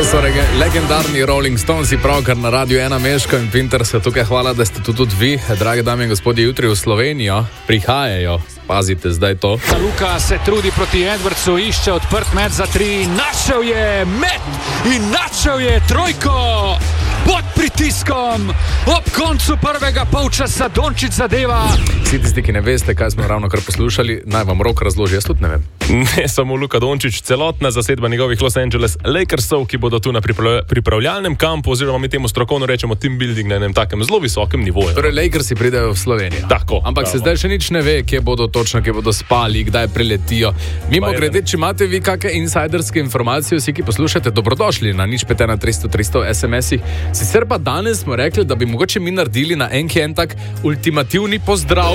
To so legendarni Rolling Stonesi, pravkar na Radiu 1 Meško in Pinter se tukaj. Hvala, da ste tudi vi, drage dame in gospodje, jutri v Slovenijo prihajajo. Pazite zdaj to. Luka se trudi proti Edwardsu, išče odprt met za 3, našel je met in našel je trojko pod pritiskom. Ob koncu prvega polčasa Dončić zadeva. Vsi tisti, ki ne veste, kaj smo ravno kar poslušali, naj vam Rok razloži, jaz tudi ne vem. Ne samo Luka Dončić, celotna zasedba njegovih Los Angeles Lakersov, ki bodo tu na pripravljalnem kampu, oziroma mi temu strokovno rečemo team building na enem takem zelo visokem nivoju. Torej, Lakersi pridejo v Slovenijo. Tako. Ampak bravo. se zdaj še nič ne ve, kje bodo točno, kje bodo spali, kdaj priletijo. Mimo grede, če imate vi kakšne insiderske informacije, vsi, ki poslušate, dobrodošli na 051 300 SMS-ih. Sicer pa danes smo rekli, da bi mogoče mi naredili na en tak ultimativni pozdrav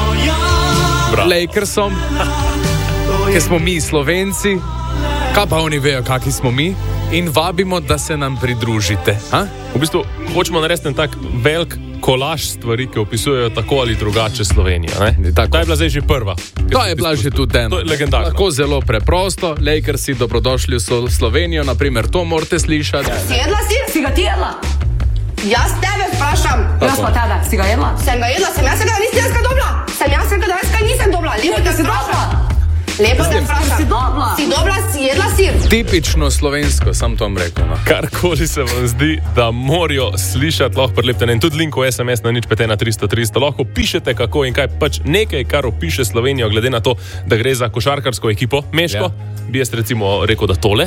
Lakersom, ker smo mi Slovenci, kaj pa oni vejo, kakvi smo mi, in vabimo, da se nam pridružite. Ha? V bistvu hočemo narediti en tak velik kolaž stvari, ki opisujejo tako ali drugače Slovenijo. Ta je bila zdaj že prva. To je bila že tudi ena. To je legendarno. Tako zelo preprosto. Lakersi, dobrodošli v Slovenijo, naprimer, to morate slišati. Si jedla sir? Si ga ti jedla? Jaz tebe vprašam. Jaz pa tebe, si ga jedla? Sem ga jedla, sem jaz ga nisi jaz ga dobila. Sem jaz ga danes nisem dobila. Lepo te vprašam. Lepo te vprašam. Si dobila? Si dobila, si jedla sir? Tipično slovensko, sam to vam rekel. No. Karkoli se vam zdi, da morajo slišati, lahko prilepite in tudi link v SMS na 051 300 lahko pišete kako in kaj, pač nekaj, kar opiše Slovenijo, glede na to, da gre za košarkarsko ekipo. Meško, bi jaz recimo rekel, da tole.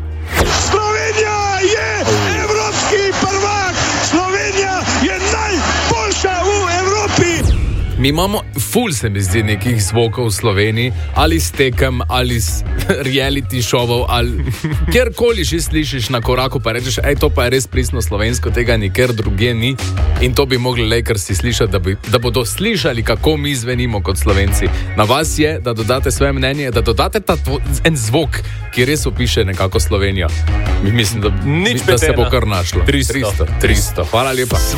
Slovenija je evropski prvak! Slovenija je najboljša v Evropi! Mi imamo ful, se mi zdi, nekih zvokov v Sloveniji, ali s tekem, ali s reality šovov, ali kjerkoli že slišiš na koraku, pa rečeš, to pa je res pristno slovensko, tega nikjer drugje ni. In to bi mogli Lakersi slišati, da bodo slišali, kako mi zvenimo kot Slovenci. Na vas je, da dodate svoje mnenje, da dodate en zvok, ki res opiše nekako Slovenijo. Mislim, da se bo kar našlo. 300. Hvala lepa.